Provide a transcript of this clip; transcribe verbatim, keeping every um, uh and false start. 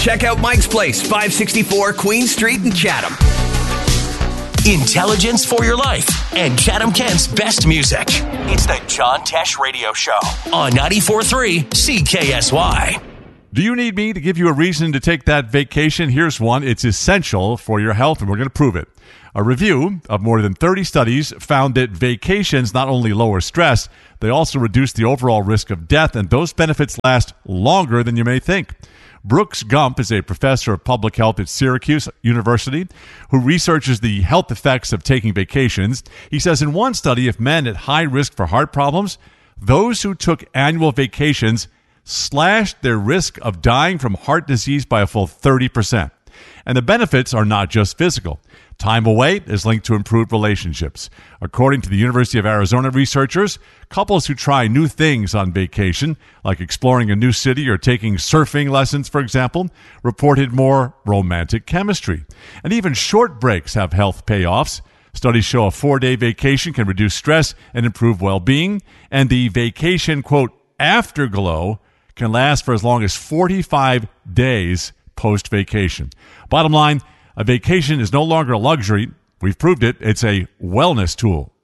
Check out Mike's Place, five sixty-four Queen Street in Chatham. Intelligence for your life and Chatham Kent's best music. It's the John Tesh Radio Show on ninety-four point three C K S Y. Do you need me to give you a reason to take that vacation? Here's one. It's essential for your health, and we're going to prove it. A review of more than thirty studies found that vacations not only lower stress, they also reduce the overall risk of death, and those benefits last longer than you may think. Brooks Gump is a professor of public health at Syracuse University who researches the health effects of taking vacations. He says in one study of men at high risk for heart problems, those who took annual vacations slashed their risk of dying from heart disease by a full thirty percent. And the benefits are not just physical. Time away is linked to improved relationships. According to the University of Arizona researchers, couples who try new things on vacation, like exploring a new city or taking surfing lessons, for example, reported more romantic chemistry. And even short breaks have health payoffs. Studies show a four-day vacation can reduce stress and improve well-being. And the vacation, quote, afterglow can last for as long as forty-five days post-vacation. Bottom line, a vacation is no longer a luxury. We've proved it. It's a wellness tool.